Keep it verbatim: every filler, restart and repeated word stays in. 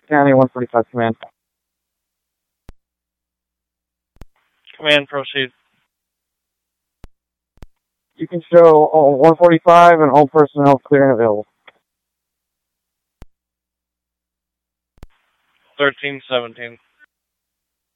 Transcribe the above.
County one forty-five command. Command, proceed. You can show oh, one forty-five and all personnel clear and available. thirteen seventeen.